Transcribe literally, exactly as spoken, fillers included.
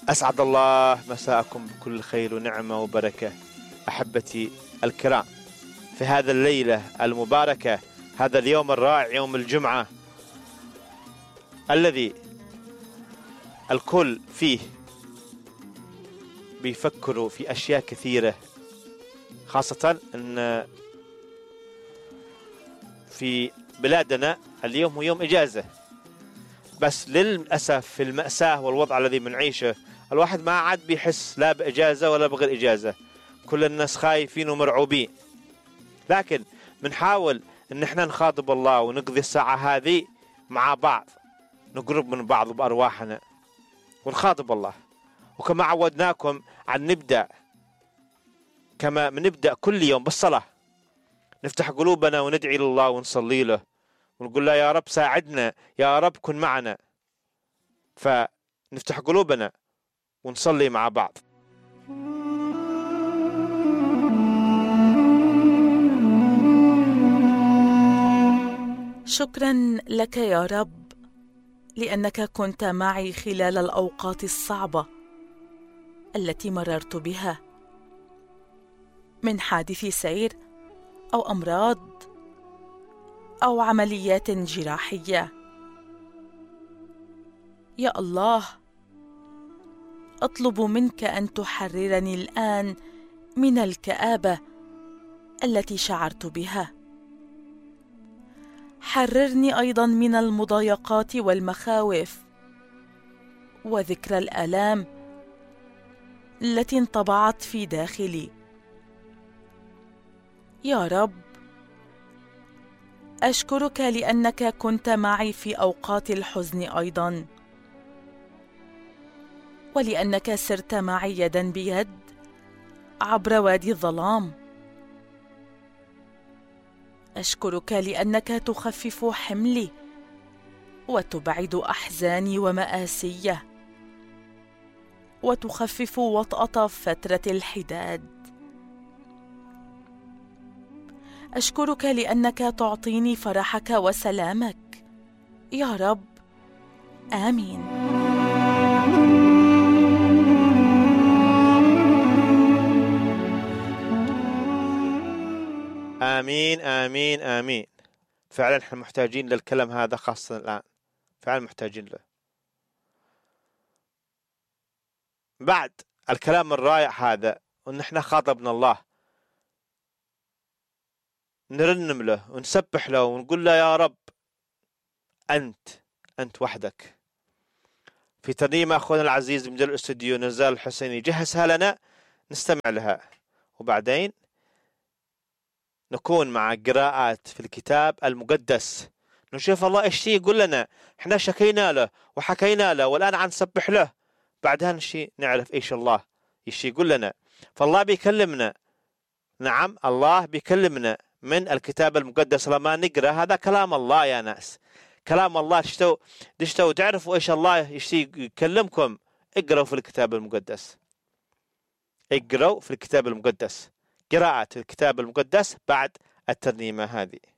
أسعد الله مساءكم بكل خير ونعمة وبركة أحبتي الكرام في هذا الليلة المباركة، هذا اليوم الرائع، يوم الجمعة الذي الكل فيه بيفكروا في أشياء كثيرة، خاصة أن في بلادنا اليوم هو يوم إجازة، بس للأسف في المأساة والوضع الذي بنعيشه الواحد ما عاد بيحس لا بإجازة ولا بغير إجازة، كل الناس خايفين ومرعوبين. لكن بنحاول ان احنا نخاطب الله ونقضي الساعة هذه مع بعض، نقرب من بعض بأرواحنا ونخاطب الله. وكما عودناكم عن نبدأ كما بنبدأ كل يوم بالصلاة، نفتح قلوبنا وندعي لله ونصلي له ونقول له يا رب ساعدنا، يا رب كن معنا. فنفتح قلوبنا ونصلي مع بعض. شكرا لك يا رب لأنك كنت معي خلال الأوقات الصعبة التي مررت بها، من حادث سير أو أمراض أو عمليات جراحية. يا الله، أطلب منك أن تحررني الآن من الكآبة التي شعرت بها. حررني أيضا من المضايقات والمخاوف وذكرى الآلام التي انطبعت في داخلي. يا رب، أشكرك لأنك كنت معي في أوقات الحزن أيضا، ولأنك سرت معي يدا بيد عبر وادي الظلام. أشكرك لأنك تخفف حملي وتبعد أحزاني ومآسيه وتخفف وطأة فترة الحداد. أشكرك لأنك تعطيني فرحك وسلامك. يا رب، آمين. آمين آمين آمين. فعلا احنا محتاجين للكلام هذا، خاصة الآن فعلا محتاجين له. بعد الكلام الرائع هذا وان احنا خاطبنا الله، نرنم له ونسبح له ونقول له يا رب أنت أنت وحدك. في ترنيمة أخونا العزيز من الاستوديو نزال الحسيني جهزها لنا، نستمع لها وبعدين نكون مع قراءات في الكتاب المقدس، نشوف الله ايش يقول لنا. احنا شكينا له وحكينا له والآن عن نسبح له، بعدها نشي نعرف ايش الله ايش يقول لنا. فالله بيكلمنا، نعم الله بيكلمنا من الكتاب المقدس. لما نقرأ هذا كلام الله يا ناس، كلام الله. تشتوا تشتوا تعرفوا ايش الله يشتي يكلمكم، اقرأوا في الكتاب المقدس، اقرأوا في الكتاب المقدس. قراءة الكتاب المقدس بعد الترنيمة هذه.